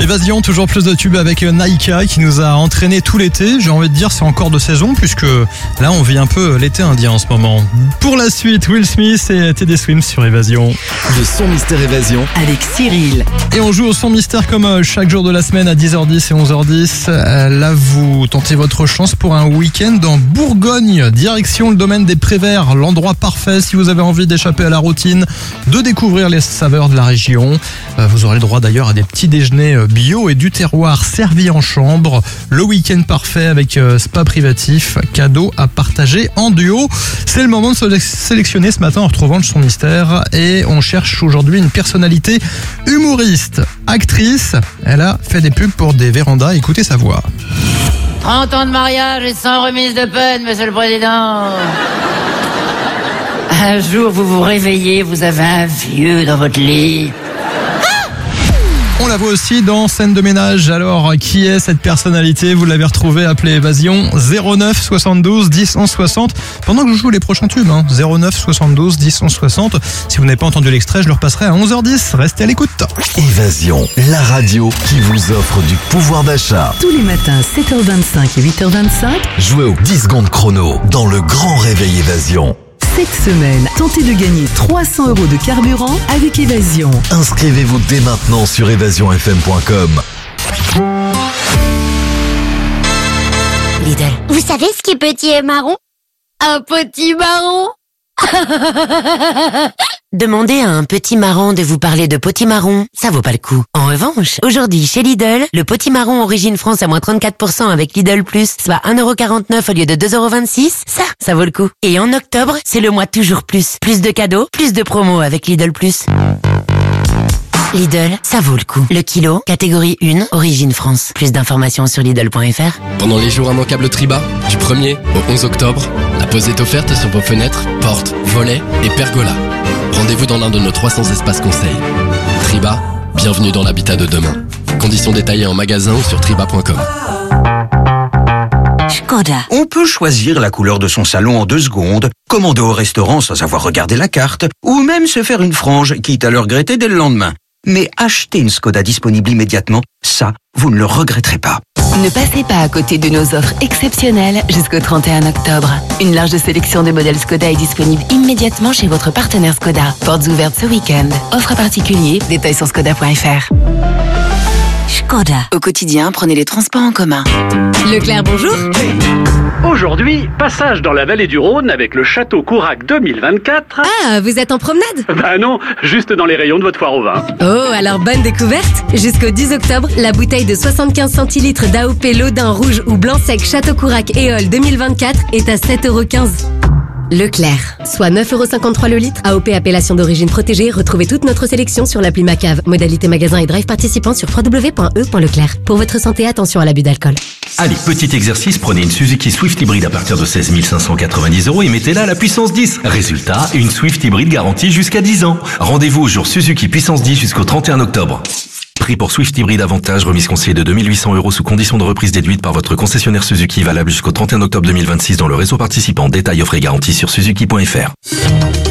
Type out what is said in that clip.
Évasion, toujours plus de tubes avec Naika qui nous a entraîné tout l'été. J'ai envie de dire c'est encore de saison puisque là on vit un peu l'été indien en ce moment. Pour la suite, Will Smith et Teddy Swims sur Évasion. Le son mystère Évasion avec Cyril. Et on joue au son mystère comme chaque jour de la semaine à 10h10 et 11h10. Là vous tentez votre chance pour un week-end en Bourgogne. Direction le domaine des Préverts, l'endroit parfait si vous avez envie d'échapper à la routine, de découvrir les saveurs de la région. Vous aurez le droit d'ailleurs à des petits déjeuners bio et du terroir servi en chambre. Le week-end parfait avec spa privatif, cadeau à partager en duo. C'est le moment de se sélectionner ce matin en retrouvant le son mystère. Et on cherche aujourd'hui une personnalité humoriste, actrice. Elle a fait des pubs pour des vérandas. Écoutez sa voix. 30 ans de mariage et sans remise de peine, monsieur le président. Un jour, vous vous réveillez, vous avez un vieux dans votre lit. On la voit aussi dans Scène de ménage. Alors, qui est cette personnalité? Vous l'avez retrouvée, appelez Évasion 09 72 10 11 60. Pendant que je joue les prochains tubes, 09 72 10 11 60. Si vous n'avez pas entendu l'extrait, je le repasserai à 11h10. Restez à l'écoute. Évasion, la radio qui vous offre du pouvoir d'achat. Tous les matins, 7h25 et 8h25. Jouez au 10 secondes chrono dans le grand réveil Évasion. Cette semaine, tentez de gagner 300 € de carburant avec Évasion. Inscrivez-vous dès maintenant sur évasionfm.com. Lidl. Vous savez ce qui est petit et marron? Un petit marron. Demandez à un petit marron de vous parler de potimarron, ça vaut pas le coup. En revanche, aujourd'hui chez Lidl, le potimarron Origine France à moins 34% avec Lidl Plus, soit 1,49€ au lieu de 2,26€, ça vaut le coup. Et en octobre, c'est le mois toujours plus. Plus de cadeaux, plus de promos avec Lidl Plus. Lidl, ça vaut le coup. Le kilo, catégorie 1, Origine France. Plus d'informations sur Lidl.fr. Pendant les jours immanquables Triba, du 1er au 11 octobre, la pause est offerte sur vos fenêtres, portes, volets et pergolas. Rendez-vous dans l'un de nos 300 espaces conseils. Triba, bienvenue dans l'habitat de demain. Conditions détaillées en magasin ou sur triba.com. Skoda. On peut choisir la couleur de son salon en 2 secondes, commander au restaurant sans avoir regardé la carte, ou même se faire une frange, quitte à le regretter dès le lendemain. Mais acheter une Skoda disponible immédiatement, ça, vous ne le regretterez pas. Ne passez pas à côté de nos offres exceptionnelles jusqu'au 31 octobre. Une large sélection de modèles Skoda est disponible immédiatement chez votre partenaire Skoda. Portes ouvertes ce week-end. Offre à particulier, détails sur skoda.fr. Skoda. Au quotidien, prenez les transports en commun. Leclerc, bonjour. Aujourd'hui, passage dans la vallée du Rhône avec le Château Courac 2024. Ah, vous êtes en promenade? Bah non, juste dans les rayons de votre foire au vin. Oh, alors bonne découverte. Jusqu'au 10 octobre, la bouteille de 75 centilitres d'AOP Lodin rouge ou blanc sec Château Courac Éole 2024 est à 7,15€. Leclerc, soit 9,53€ le litre. AOP appellation d'origine protégée. Retrouvez toute notre sélection sur l'appli Macave. Modalité magasin et drive participant sur www.e.leclerc. Pour votre santé, attention à l'abus d'alcool. Allez, petit exercice, prenez une Suzuki Swift hybride à partir de 16 590€ et mettez-la à la puissance 10. Résultat, une Swift hybride garantie jusqu'à 10 ans. Rendez-vous au jour Suzuki puissance 10 jusqu'au 31 octobre. Prix pour Swift hybride avantage, remise conseillée de 2800€ sous condition de reprise déduite par votre concessionnaire Suzuki, valable jusqu'au 31 octobre 2026 dans le réseau participant. Détail offre et garantie sur suzuki.fr.